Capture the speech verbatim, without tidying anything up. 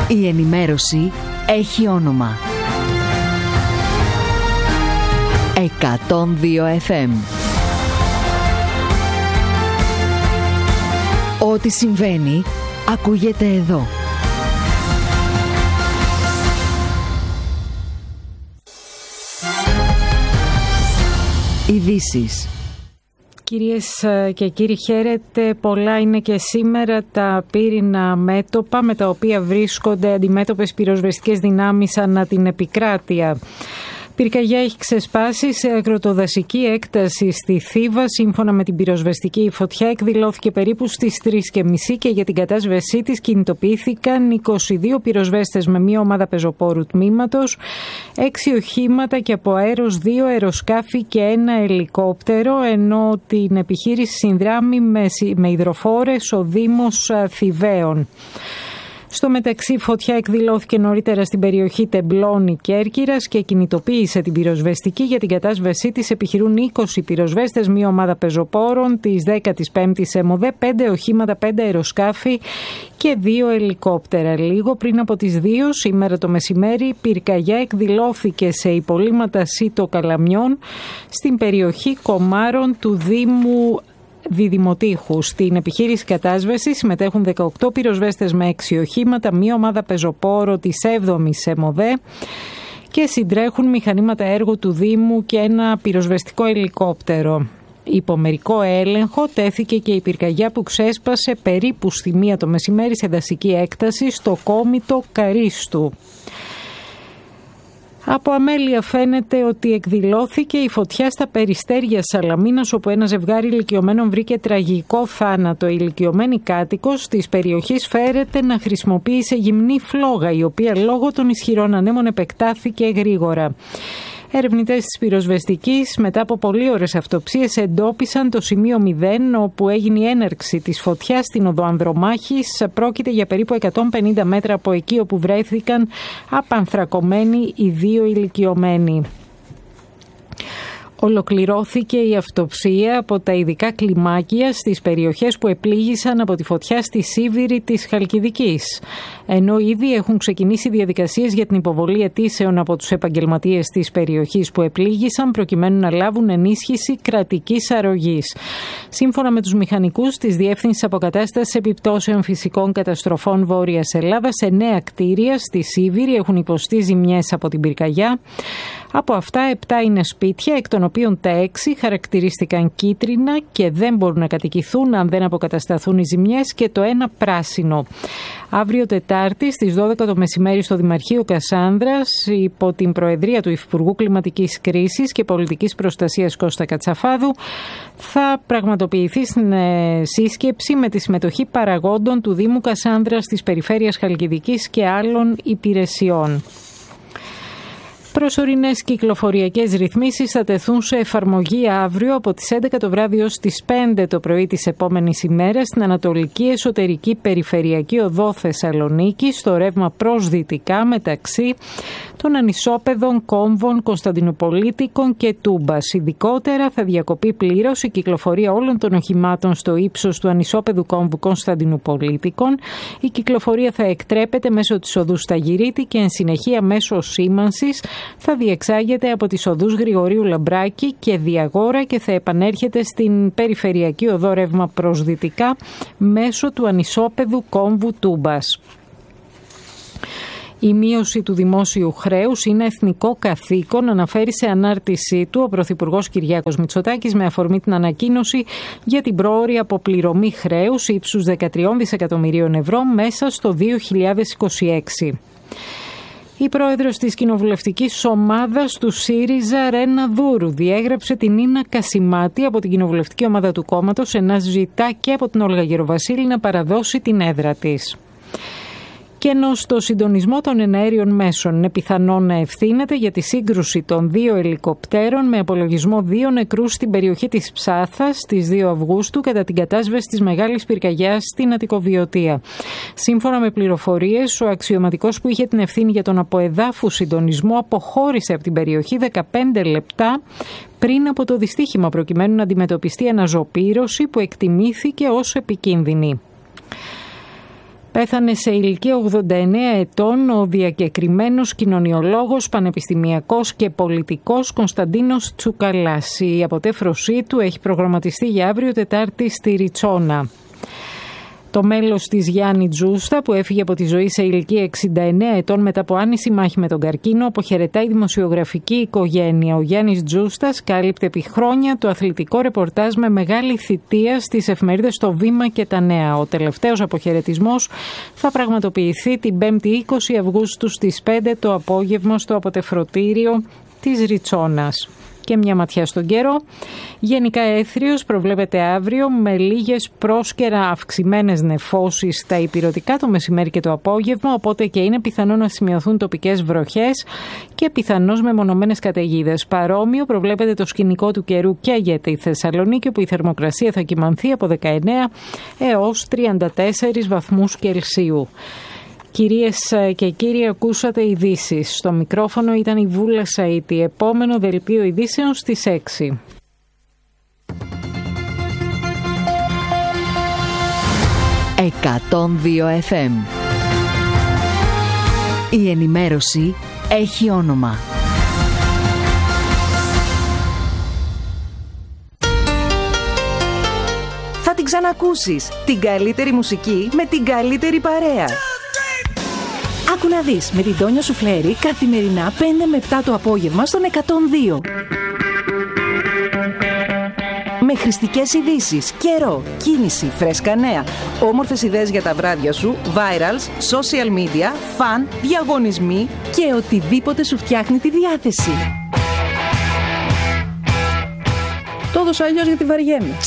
Η ενημέρωση έχει όνομα. εκατόν δύο εφ εμ. Ό,τι συμβαίνει, ακούγεται εδώ. Ειδήσεις. Κυρίες και κύριοι, χαίρετε. Πολλά είναι και σήμερα τα πύρινα μέτωπα με τα οποία βρίσκονται αντιμέτωπες πυροσβεστικές δυνάμεις ανά την επικράτεια. Πυρκαγιά έχει ξεσπάσει σε αγροτοδασική έκταση στη Θήβα. Σύμφωνα με την πυροσβεστική, η φωτιά εκδηλώθηκε περίπου στις τρεις και μισή και για την κατάσβεσή της κινητοποιήθηκαν είκοσι δύο πυροσβέστες με μία ομάδα πεζοπόρου τμήματος, έξι οχήματα και από αέρος δύο αεροσκάφη και ένα ελικόπτερο, ενώ την επιχείρηση συνδράμει με υδροφόρες ο Δήμος Θηβαίων. Στο μεταξύ, η φωτιά εκδηλώθηκε νωρίτερα στην περιοχή Τεμπλώνη Κέρκυρας και κινητοποίησε την πυροσβεστική. Για την κατάσβεσή της επιχειρούν είκοσι πυροσβέστες, μία ομάδα πεζοπόρων της δέκατης πέμπτης ΕΜΟΔΕ, πέντε οχήματα, πέντε αεροσκάφη και δύο ελικόπτερα. Λίγο πριν από τις δύο, σήμερα το μεσημέρι, πυρκαγιά εκδηλώθηκε σε υπολείμματα Σίτο Καλαμιών στην περιοχή Κομάρων του Δήμου Διδημοτήχου. Στην επιχείρηση κατάσβεσης συμμετέχουν δεκαοκτώ πυροσβέστες με έξι οχήματα, μία ομάδα πεζοπόρο της έβδομης ΕΜΟΔΕ και συντρέχουν μηχανήματα έργου του Δήμου και ένα πυροσβεστικό ελικόπτερο. Υπό μερικό έλεγχο τέθηκε και η πυρκαγιά που ξέσπασε περίπου στη μία το μεσημέρι σε δασική έκταση στο κόμιτο Καρίστου. Από αμέλεια φαίνεται ότι εκδηλώθηκε η φωτιά στα Περιστέρια Σαλαμίνας, όπου ένα ζευγάρι ηλικιωμένων βρήκε τραγικό θάνατο. Η ηλικιωμένη κάτοικος της περιοχής φέρεται να χρησιμοποίησε γυμνή φλόγα, η οποία λόγω των ισχυρών ανέμων επεκτάθηκε γρήγορα. Ερευνητές της πυροσβεστικής, μετά από πολλή ώρες αυτοψίες, εντόπισαν το σημείο μηδέν όπου έγινε η έναρξη της φωτιάς στην οδό Ανδρομάχης. Πρόκειται για περίπου εκατόν πενήντα μέτρα από εκεί όπου βρέθηκαν απανθρακωμένοι οι δύο ηλικιωμένοι. Ολοκληρώθηκε η αυτοψία από τα ειδικά κλιμάκια στις περιοχές που επλήγησαν από τη φωτιά στη Σίβηρη της Χαλκιδικής. Ενώ ήδη έχουν ξεκινήσει διαδικασίες για την υποβολή αιτήσεων από τους επαγγελματίες της περιοχής που επλήγησαν, προκειμένου να λάβουν ενίσχυση κρατικής αρρωγής. Σύμφωνα με τους μηχανικούς της Διεύθυνσης Αποκατάστασης Επιπτώσεων Φυσικών Καταστροφών Βόρειας Ελλάδας, εννέα κτίρια στη Σίβηρη έχουν υποστεί ζημιές από την πυρκαγιά. Από αυτά, επτά είναι σπίτια, εκ των οποίων τα έξι χαρακτηρίστηκαν κίτρινα και δεν μπορούν να κατοικηθούν αν δεν αποκατασταθούν οι ζημιές, και το ένα πράσινο. Αύριο Τετάρτη στις δώδεκα το μεσημέρι στο Δημαρχείο Κασάνδρας, υπό την προεδρία του Υφυπουργού Κλιματικής Κρίσης και Πολιτικής Προστασίας Κώστα Κατσαφάδου, θα πραγματοποιηθεί στην σύσκεψη με τη συμμετοχή παραγόντων του Δήμου Κασάνδρας, της Περιφέρειας Χαλκιδικής και άλλων υπηρεσιών. Προσωρινές κυκλοφοριακές ρυθμίσεις θα τεθούν σε εφαρμογή αύριο από τις έντεκα το βράδυ ως τις πέντε το πρωί της επόμενης ημέρας στην Ανατολική Εσωτερική Περιφερειακή Οδό Θεσσαλονίκη, στο ρεύμα προς δυτικά μεταξύ των ανισόπεδων Κόμβων, Κωνσταντινουπολίτικων και Τούμπας. Ειδικότερα θα διακοπεί πλήρως η κυκλοφορία όλων των οχημάτων στο ύψος του ανισόπεδου Κόμβου Κωνσταντινουπολίτικων. Η κυκλοφορία θα εκτρέπεται μέσω της οδού Σταγυρίτη και εν συνεχεία μέσω σήμανσης θα διεξάγεται από τις οδούς Γρηγορίου Λαμπράκη και Διαγόρα και θα επανέρχεται στην περιφερειακή οδό ρεύμα προς δυτικά μέσω του ανισόπεδου Κόμβου Τούμπας. Η μείωση του δημόσιου χρέους είναι εθνικό καθήκον, αναφέρει σε ανάρτησή του ο Πρωθυπουργός Κυριάκος Μητσοτάκης με αφορμή την ανακοίνωση για την πρόωρη αποπληρωμή χρέους ύψους δεκατρία δισεκατομμυρίων ευρώ μέσα στο δύο χιλιάδες είκοσι έξι. Η πρόεδρος της κοινοβουλευτικής ομάδας του ΣΥΡΙΖΑ, Ρένα Δούρου, διέγραψε την Νίνα Κασιμάτη από την κοινοβουλευτική ομάδα του κόμματος, ενώ ζητά και από την Όλγα Γεροβασίλη να παραδώσει την έδρα της. Και ενώ στο συντονισμό των εναέριων μέσων είναι πιθανό να ευθύνεται για τη σύγκρουση των δύο ελικοπτέρων με απολογισμό δύο νεκρούς στην περιοχή της Ψάθας στις δύο Αυγούστου κατά την κατάσβεση της μεγάλης πυρκαγιάς στην Αττικοβιωτία. Σύμφωνα με πληροφορίες, ο αξιωματικός που είχε την ευθύνη για τον αποεδάφου συντονισμό αποχώρησε από την περιοχή δεκαπέντε λεπτά πριν από το δυστύχημα, προκειμένου να αντιμετωπιστεί αναζωπήρωση που εκτιμήθηκε ως επικίνδυνη. Πέθανε σε ηλικία ογδόντα εννέα ετών ο διακεκριμένος κοινωνιολόγος, πανεπιστημιακός και πολιτικός Κωνσταντίνος Τσουκαλάς. Η αποτέφρωσή του έχει προγραμματιστεί για αύριο Τετάρτη στη Ριτσόνα. Το μέλος της Γιάννη Τζούστα, που έφυγε από τη ζωή σε ηλικία εξήντα εννέα ετών μετά από άνηση μάχη με τον καρκίνο, αποχαιρετάει η δημοσιογραφική οικογένεια. Ο Γιάννης Τζούστας κάλυπτε επί χρόνια το αθλητικό ρεπορτάζ με μεγάλη θητεία στις εφημερίδες Το Βήμα και Τα Νέα. Ο τελευταίος αποχαιρετισμός θα πραγματοποιηθεί την πέμπτη είκοσι Αυγούστου στις πέντε το απόγευμα στο αποτεφρωτήριο της Ριτσόνας. Και μια ματιά στον καιρό. Γενικά έθριος προβλέπεται αύριο με λίγες πρόσκαιρα αυξημένες νεφώσεις στα ηπειρωτικά το μεσημέρι και το απόγευμα, οπότε και είναι πιθανό να σημειωθούν τοπικές βροχές και πιθανώς μεμονωμένες καταιγίδες. Παρόμοιο προβλέπεται το σκηνικό του καιρού και για τη Θεσσαλονίκη, όπου η θερμοκρασία θα κυμανθεί από δεκαεννέα έως τριάντα τέσσερις βαθμούς Κελσίου. Κυρίες και κύριοι, ακούσατε ειδήσεις. Στο μικρόφωνο ήταν η Βούλα Σαΐτη. Επόμενο δελτίο ειδήσεων στις έξι. εκατόν δύο εφ εμ. Η ενημέρωση έχει όνομα. Θα την ξανακούσεις. Την καλύτερη μουσική με την καλύτερη παρέα. Άκου να δεις με την Τόνια Σουφλέρη καθημερινά πέντε με επτά το απόγευμα στον εκατόν δύο. Με χρηστικές ειδήσεις, καιρό, κίνηση, φρέσκα νέα, όμορφες ιδέες για τα βράδια σου, virals, social media, φαν, διαγωνισμοί και οτιδήποτε σου φτιάχνει τη διάθεση. Το έδωσα αλλιώς γιατί βαριέμαι.